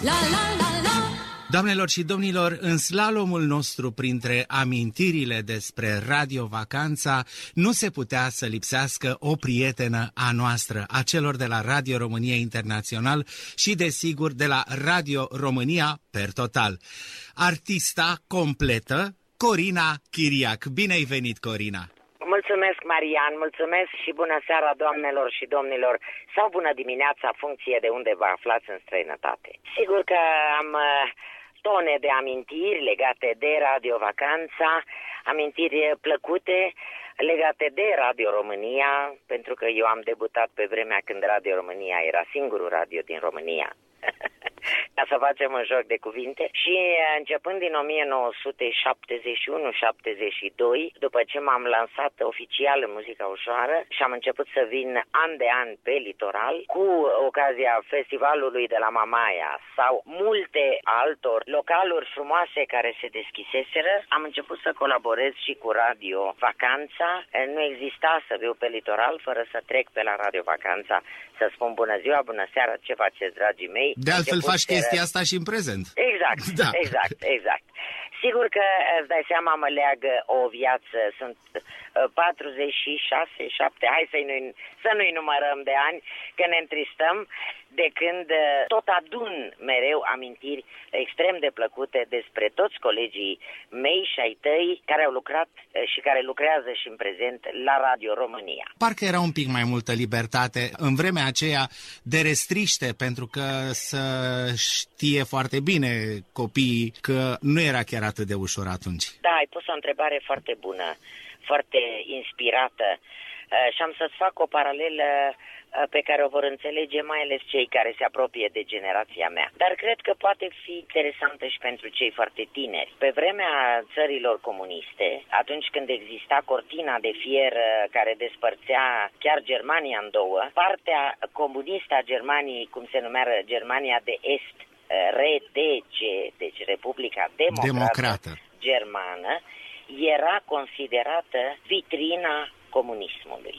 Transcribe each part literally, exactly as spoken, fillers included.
La, la, la, la. Doamnelor și domnilor, în slalomul nostru printre amintirile despre Radio Vacanța nu se putea să lipsească o prietenă a noastră, a celor de la Radio România Internațional și, desigur, de la Radio România per total. Artista completă, Corina Chiriac. Bine ai venit, Corina! Mulțumesc, Marian, mulțumesc și bună seara, doamnelor și domnilor, sau bună dimineața, funcție de unde vă aflați în străinătate. Sigur că am tone de amintiri legate de Radio Vacanța, amintiri plăcute legate de Radio România, pentru că eu am debutat pe vremea când Radio România era singurul radio din România. Ca să facem un joc de cuvinte. Și începând din o mie nouă sute șaptezeci și unu șaptezeci și doi, după ce m-am lansat oficial în muzica ușoară și am început să vin an de an pe litoral, cu ocazia festivalului de la Mamaia sau multe altor localuri frumoase care se deschiseseră, am început să colaborez și cu Radio Vacanța. Nu exista să viu pe litoral fără să trec pe la Radio Vacanța să spun bună ziua, bună seara, ce faceți, dragii mei? De altfel faci chestia asta și în prezent. Exact, da. exact, exact. Sigur că îți dai seama, mă leagă o viață, sunt patruzeci și șase, șapte, hai să nu, să nu-i numărăm de ani, că ne întristăm, de când tot adun mereu amintiri extrem de plăcute despre toți colegii mei și ai tăi care au lucrat și care lucrează și în prezent la Radio România. Parcă era un pic mai multă libertate în vremea aceea de restriște, pentru că să știe foarte bine copiii că nu era chiar atât de ușor atunci. Da, ai pus o întrebare foarte bună, foarte inspirată și am să-ți fac o paralelă pe care o vor înțelege mai ales cei care se apropie de generația mea. Dar cred că poate fi interesantă și pentru cei foarte tineri. Pe vremea țărilor comuniste, atunci când exista cortina de fier care despărțea chiar Germania în două, partea comunistă a Germaniei, cum se numea Germania de Est, R D G, deci Republica Democrată, Democrată Germană, era considerată vitrina comunismului.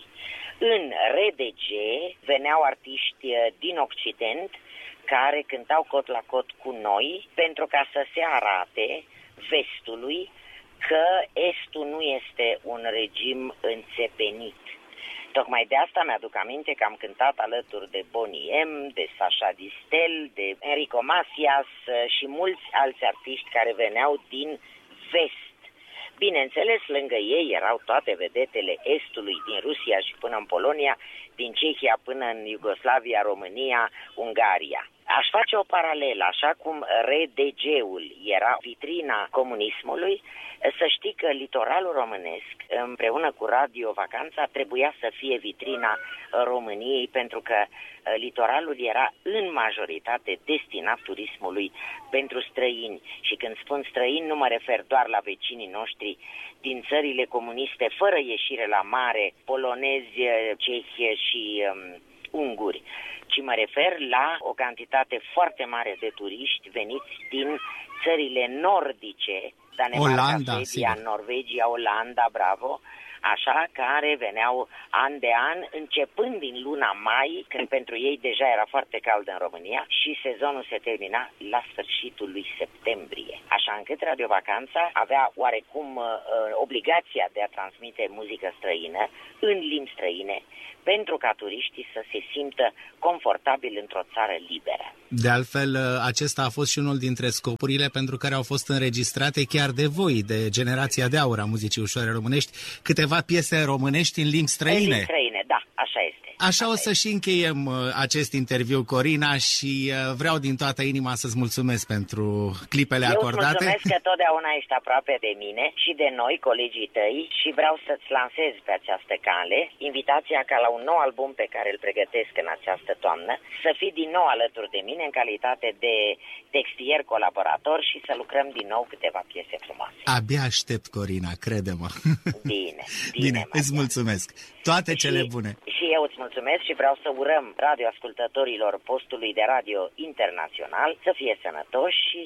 În R D G veneau artiști din Occident care cântau cot la cot cu noi pentru ca să se arate vestului că Estul nu este un regim înțepenit. Tocmai de asta mi-aduc aminte că am cântat alături de Bonnie M, de Sasha Distel, de Enrico Macias și mulți alți artiști care veneau din vest. Bineînțeles, lângă ei erau toate vedetele Estului, din Rusia și până în Polonia, din Cehia până în Iugoslavia, România, Ungaria. Aș face o paralelă, așa cum R D G-ul era vitrina comunismului, să știi că litoralul românesc, împreună cu Radio Vacanța, trebuia să fie vitrina României, pentru că litoralul era în majoritate destinat turismului pentru străini. Și când spun străini, nu mă refer doar la vecinii noștri din țările comuniste, fără ieșire la mare, polonezi, cehi și um, unguri, ci mă refer la o cantitate foarte mare de turiști veniți din țările nordice, Danemarca, Olanda, Suedia, sigur. Norvegia, Olanda, bravo, așa, care veneau an de an, începând din luna mai, când pentru ei deja era foarte cald în România, și sezonul se termina la sfârșitul lui septembrie. Așa încât Radio Vacanța avea oarecum uh, obligația de a transmite muzică străină în limbi străine, pentru ca turiștii să se simtă confortabil într-o țară liberă. De altfel, acesta a fost și unul dintre scopurile pentru care au fost înregistrate chiar de voi, de generația de aur a muzicii ușoare românești, câteva piese românești în limbi străine. În limbi străine, da, așa este. Așa o să și încheiem acest interviu, Corina, și vreau din toată inima să-ți mulțumesc pentru clipele Eu acordate. Eu îți mulțumesc că totdeauna ești aproape de mine și de noi, colegii tăi, și vreau să-ți lansez pe această cale invitația ca la un nou album pe care îl pregătesc în această toamnă, să fii din nou alături de mine în calitate de textier colaborator și să lucrăm din nou câteva piese frumoase. Abia aștept, Corina, crede-mă. Bine, bine, bine, îți mulțumesc. Toate cele și, bune. Și eu îți mulțumesc și vreau să urăm radioascultătorilor postului de radio internațional să fie sănătoși și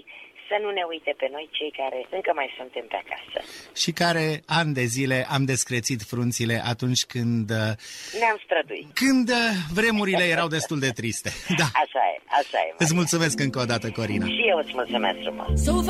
să nu ne uite pe noi cei care încă mai suntem pe acasă. Și care ani de zile am descrețit frunțile atunci când... Ne-am străduit. Când vremurile erau destul de triste. Da. Așa e, așa e. Maria. Îți mulțumesc încă o dată, Corina. Și eu îți mulțumesc frumos.